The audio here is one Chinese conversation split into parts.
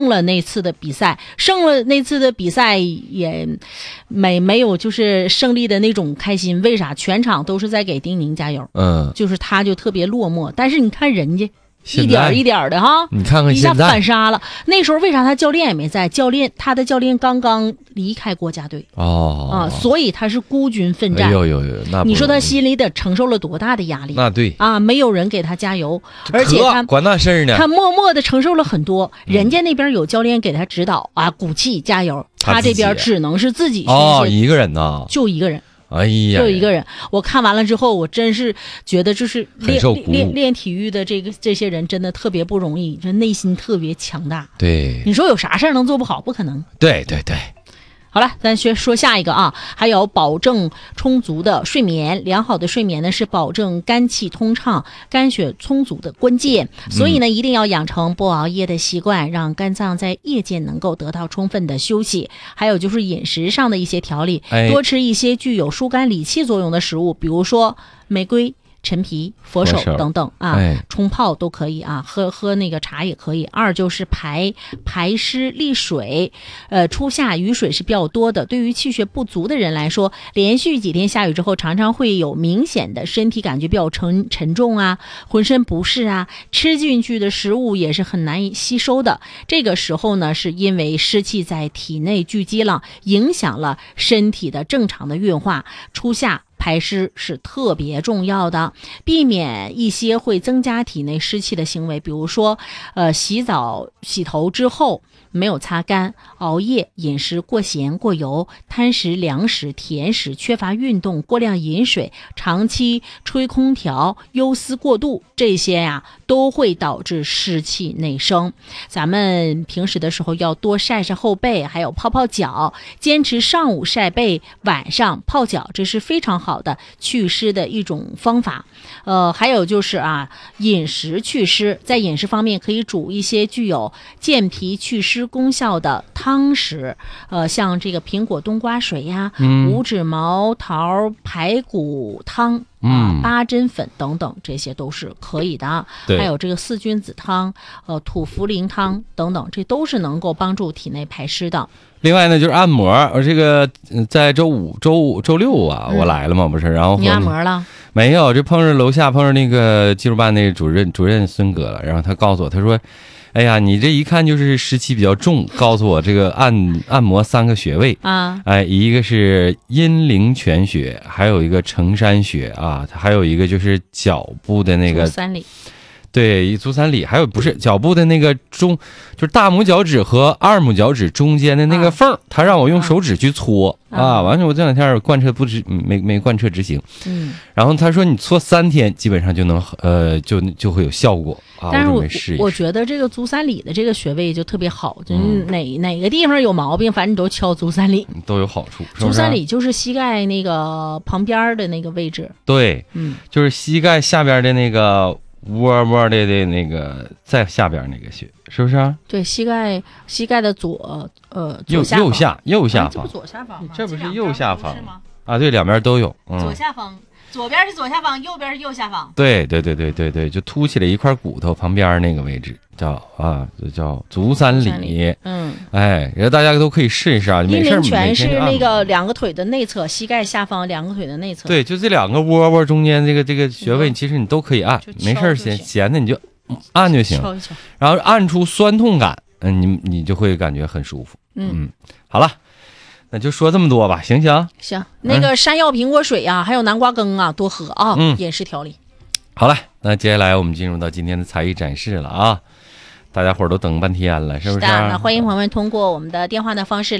了那次的比赛，胜了那次的比赛也没有就是胜利的那种开心。为啥？全场都是在给丁宁加油，就是他就特别落寞。但是你看人家一点一点的哈， 你看看一下反杀了。那时候为啥他教练也没在？他的教练刚刚离开国家队所以他是孤军奋战。 那你说他心里得承受了多大的压力？ 那对没有人给他加油，而且他管那事儿呢， 他默默的承受了很多。人家那边有教练给他指导鼓气加油，他这边只能是自己一个人呐， 就一个人。 哎呀， 就一个人。我看完了之后，我真是觉得就是练体育的这些人真的特别不容易，这内心特别强大。 对， 你说有啥事儿能做不好？不可能。 对。 好了，咱说下一个啊，还有保证充足的睡眠。良好的睡眠呢是保证肝气通畅、肝血充足的关键，所以呢一定要养成不熬夜的习惯，让肝脏在夜间能够得到充分的休息。还有就是饮食上的一些调理，多吃一些具有疏肝理气作用的食物，比如说玫瑰、陈皮、佛手等等冲泡都可以喝那个茶也可以。二就是排湿利水，初夏雨水是比较多的，对于气血不足的人来说，连续几天下雨之后，常常会有明显的身体感觉比较沉重浑身不适吃进去的食物也是很难以吸收的。这个时候呢，是因为湿气在体内聚集了，影响了身体的正常的运化。初夏排湿是特别重要的，避免一些会增加体内湿气的行为，比如说洗澡洗头之后没有擦干，熬夜、饮食过咸过油、贪食凉食甜食、缺乏运动、过量饮水、长期吹空调、忧思过度，这些都会导致湿气内生。咱们平时的时候要多晒晒后背，还有泡脚，坚持上午晒背，晚上泡脚，这是非常好的祛湿的一种方法。还有就是饮食祛湿，在饮食方面可以煮一些具有健脾祛湿功效的汤食，像这个苹果冬瓜水五指毛桃排骨汤八珍粉等等，这些都是可以的。还有这个四君子汤、土茯苓汤等等，这都是能够帮助体内排湿的。 另外呢，就是按摩。我这个在周五、周六我来了嘛，不是？然后你按摩了？ 没有，就楼下碰上那个技术办那个主任孙哥了。然后他告诉我，他说：“哎呀，你这一看就是湿气比较重。”告诉我这个按摩3个穴位一个是阴陵泉穴，还有一个承山穴还有一个就是脚部的那个足三里。 对，足三里，还有不是脚部的那个就是大拇脚趾和二拇脚趾中间的那个缝，他让我用手指去搓完了我这2天贯彻没贯彻执行。然后他说你搓3天基本上就能就会有效果但是我觉得这个足三里的这个穴位就特别好，就是哪个地方有毛病，反正你都敲足三里都有好处。 足三里就是膝盖那个旁边的那个位置。 对，就是膝盖下边的那个窝的那个在下边那个穴，是不是对，膝盖的右下方， 这不左下方吗？ 这不是右下方吗？对，两边都有。 左下方，左边是左下方，右边是右下方。 对，就凸起来一块骨头旁边那个位置叫足三里。大家都可以试一试阴陵泉是那个2个腿的内侧，膝盖下方2个腿的内侧。 对，就这2个窝中间这个穴位，其实你都可以按，没事闲的你就按就行，然后按出酸痛感，你就会感觉很舒服。好了，那就说这么多吧，行不行？ 行，那个山药苹果水还有南瓜羹多喝饮食调理。 好了，那接下来我们进入到今天的才艺展示了大家伙都等半天了，是不是？ 那欢迎朋友们通过我们的电话的方式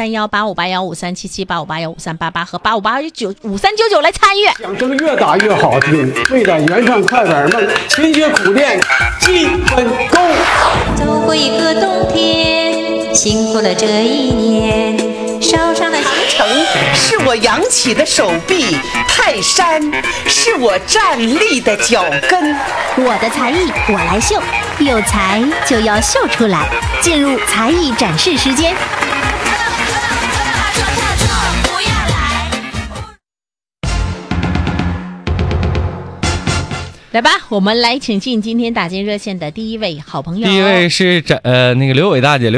04318581537785815388和85895399来参与。 掌声越打越好听，为了原创快板们勤学苦练基本功。 走过一个冬天，辛苦了这一年，手上的行程是我扬起的手臂，泰山是我站立的脚跟。 我的才艺我来秀，有才就要秀出来。进入才艺展示时间。 来吧，我们来请进今天打进热线的第一位好朋友。 第一位是那个刘伟大姐。